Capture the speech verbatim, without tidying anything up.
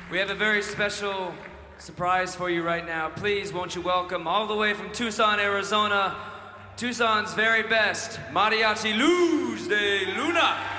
We have a very special surprise for you right now. Please, won't you welcome all the way from Tucson, Arizona, Tucson's very best, Mariachi Luz de Luna.